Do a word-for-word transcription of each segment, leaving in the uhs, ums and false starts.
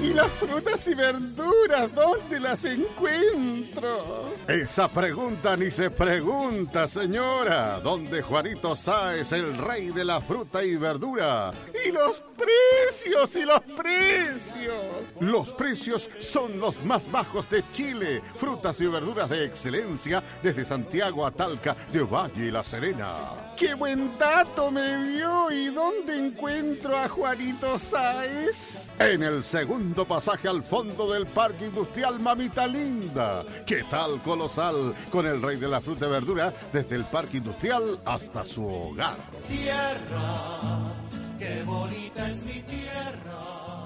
¿Y las frutas y verduras, dónde las encuentro? Esa pregunta ni se pregunta, señora. ¿Dónde Juanito Sáez, el rey de la fruta y verdura? ¿Y los precios? ¿Y los precios? Los precios son los más bajos de Chile. Frutas y verduras de excelencia desde Santiago a Talca, de Valle y La Serena. ¡Qué buen dato me dio! ¿Y dónde encuentro a Juanito Sáez? En el segundo pasaje al fondo del Parque Industrial Mamita Linda. ¿Qué tal, colosal? Con el rey de la fruta y verdura desde el Parque Industrial hasta su hogar. Tierra, qué bonita es mi tierra.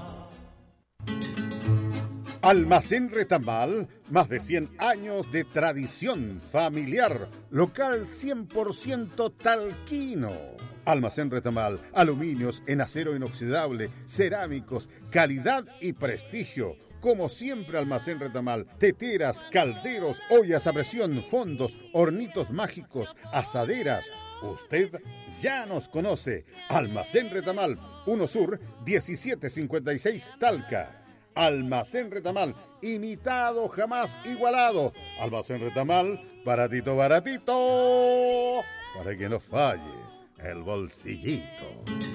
Almacén Retamal, más de cien años de tradición familiar, local cien por ciento talquino. Almacén Retamal, aluminios en acero inoxidable, cerámicos, calidad y prestigio. Como siempre, Almacén Retamal, teteras, calderos, ollas a presión, fondos, hornitos mágicos, asaderas. Usted ya nos conoce. Almacén Retamal, uno Sur, diecisiete cincuenta y seis Talca. Almacén Retamal, imitado jamás igualado. Almacén Retamal, baratito, baratito, para que no falle el bolsillito.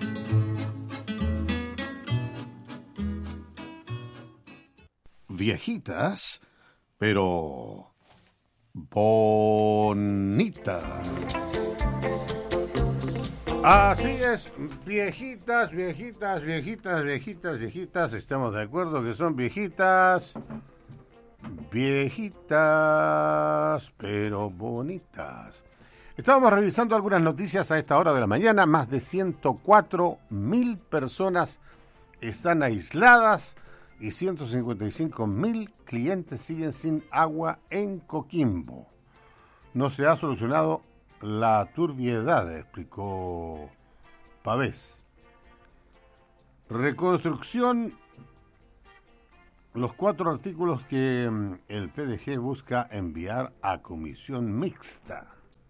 Viejitas, pero bonitas. Así es, viejitas, viejitas, viejitas, viejitas, viejitas, estamos de acuerdo que son viejitas, viejitas, pero bonitas. Estábamos revisando algunas noticias a esta hora de la mañana, más de ciento cuatro mil personas están aisladas y ciento cincuenta y cinco mil clientes siguen sin agua en Coquimbo. No se ha solucionado la turbiedad, explicó Pavés. Reconstrucción, los cuatro artículos que el P D G busca enviar a comisión mixta.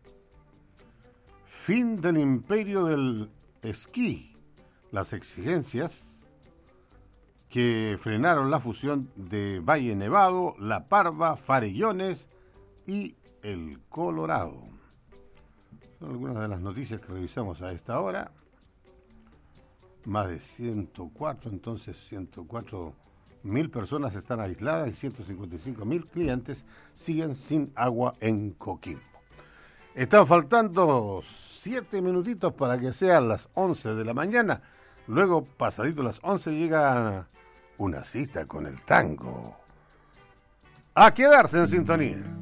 Fin del imperio del esquí. Las exigencias que frenaron la fusión de Valle Nevado, La Parva, Farellones y el Colorado. Son algunas de las noticias que revisamos a esta hora. Más de ciento cuatro, entonces ciento cuatro mil personas están aisladas y ciento cincuenta y cinco mil clientes siguen sin agua en Coquimbo. Están faltando siete minutitos para que sean las once de la mañana. Luego, pasadito las once, llega una cita con el tango. A quedarse en sintonía.